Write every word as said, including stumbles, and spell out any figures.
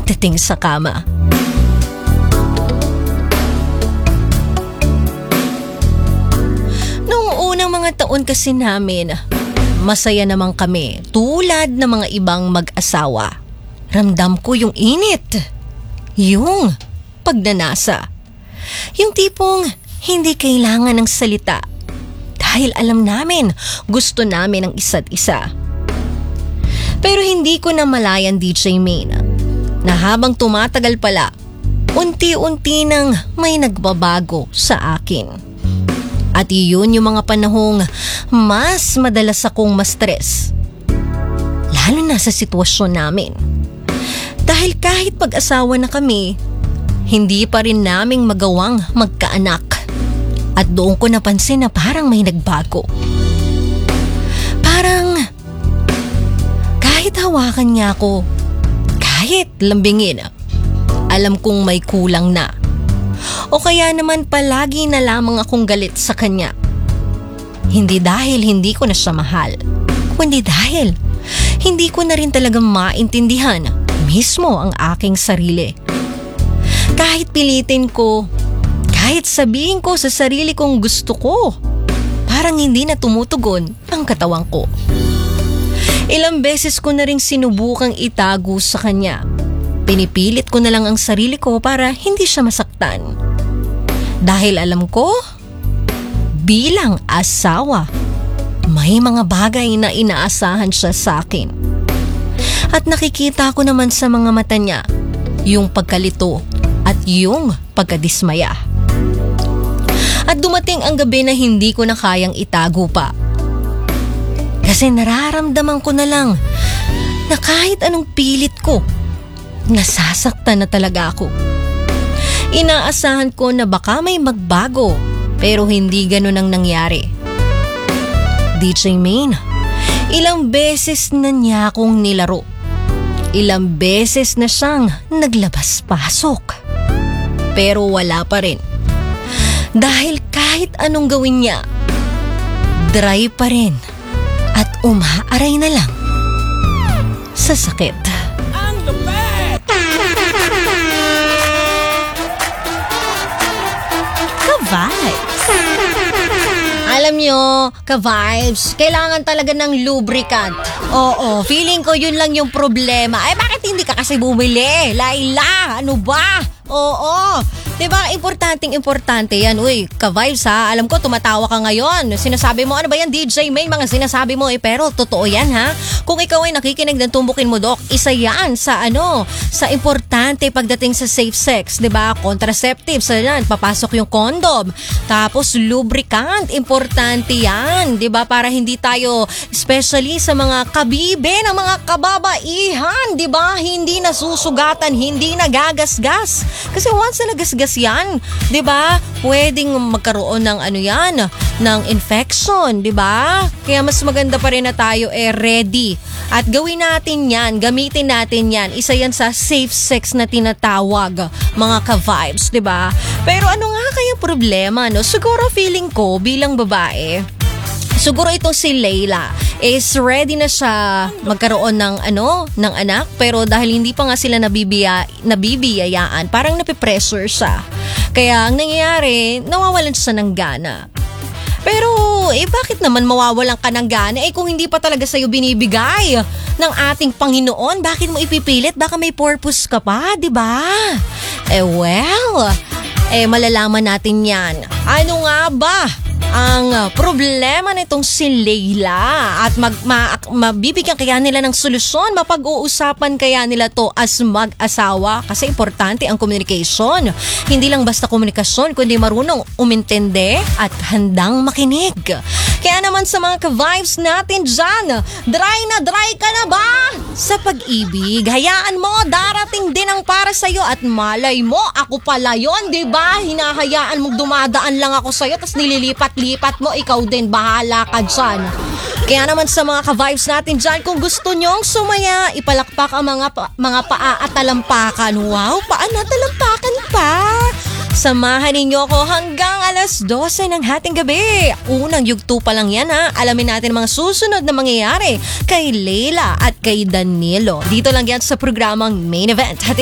pagdating sa kama. Noong unang mga taon kasi namin, masaya naman kami tulad ng mga ibang mag-asawa. Ramdam ko yung init, yung pagnanasa, yung tipong hindi kailangan ng salita dahil alam namin gusto namin ang isa't isa. Pero hindi ko na malayan, D J Maine, na habang tumatagal pala, unti-unti nang may nagbabago sa akin. At iyon yung mga panahong mas madalas akong ma-stress, lalo na sa sitwasyon namin. Dahil kahit pag-asawa na kami, hindi pa rin naming magawang magkaanak. At doon ko napansin na parang may nagbago. Parang kahit hawakan niya ako, kahit lambingin, alam kong may kulang na. O kaya naman palagi na lamang akong galit sa kanya. Hindi dahil hindi ko na siya mahal, kundi dahil hindi ko na rin talaga maintindihan mismo ang aking sarili. Kahit pilitin ko, kahit sabihin ko sa sarili kong gusto ko, parang hindi na tumutugon ang katawan ko. Ilang beses ko na rin sinubukang itago sa kanya. Pinipilit ko na lang ang sarili ko para hindi siya masaktan. Dahil alam ko, bilang asawa, may mga bagay na inaasahan siya sa akin. At nakikita ko naman sa mga mata niya yung pagkalito at yung pagkadismaya. At dumating ang gabi na hindi ko na kayang itago pa. Kasi nararamdaman ko na lang na kahit anong pilit ko, nasasaktan na talaga ako. Inaasahan ko na baka may magbago, pero hindi ganun ang nangyari. D J Maine, ilang beses na niya akong nilaro. Ilang beses na siyang naglabas-pasok. Pero wala pa rin. Dahil kahit anong gawin niya, dry pa rin at umaaray na lang sa sakit. Ang lupit! Ka-vibes! Alam nyo, ka-vibes, kailangan talaga ng lubricant. Oo, feeling ko yun lang yung problema. Eh bakit hindi ka kasi bumili? Laila, ano ba? Oo, diba importanteng importante yan. Uy, ka-vibes ha, alam ko tumatawa ka ngayon. Sinasabi mo, ano ba yan D J May, mga sinasabi mo eh, pero totoo yan ha. Kung ikaw ay nakikinig ng Tumbukin Mo Doc, isa yan sa ano, sa importante pagdating sa safe sex, diba? Contraceptives, yan, papasok yung condom. Tapos lubricant, importante yan, diba? Para hindi tayo, especially sa mga kabibe ng mga kababaihan, diba? Hindi nasusugatan, hindi nagagasgas. Kasi once na nagasgas yan, 'di ba? Pwedeng magkaroon ng ano yan, ng infection, 'di ba? Kaya mas maganda pa rin na tayo eh ready. At gawin natin yan, gamitin natin yan. Isa yan sa safe sex na tinatawag, mga ka-vibes, 'di ba? Pero ano nga kaya problema, no? Siguro feeling ko bilang babae, siguro itong si Leila is ready na siya magkaroon ng ano, ng anak, pero dahil hindi pa nga sila nabibiya, nabibiyayaan, parang napipressure siya. Kaya ang nangyayari, nawawalan siya ng gana. Pero eh bakit naman mawawalan ka ng gana eh kung hindi pa talaga sa'yo binibigay ng ating Panginoon? Bakit mo ipipilit? Baka may purpose ka pa, di ba? Eh well, eh malalaman natin yan. Ano nga ba ang problema nitong si Leila at mag, ma, mabibigyan kaya nila ng solusyon, mapag-uusapan kaya nila to as mag-asawa kasi importante ang communication. Hindi lang basta komunikasyon kundi marunong umintindi at handang makinig. Kaya naman sa mga ka-vibes natin dyan, dry na dry ka na ba sa pag-ibig? Hayaan mo, darating din ang para sa'yo at malay mo, ako pala yun, diba? Hinahayaan mong dumadaan lang ako sa'yo tapos nililipat-lipat mo, ikaw din, bahala ka dyan. Kaya naman sa mga ka-vibes natin dyan, kung gusto nyong sumaya, ipalakpak ang mga, pa- mga paa at talampakan. Wow, paa na talampakan pa! Samahan ninyo ako hanggang alas dose ng hating gabi. Unang yugto pa lang yan ha. Alamin natin mga susunod na mangyayari kay Leila at kay Danilo. Dito lang yan sa programang Main Event.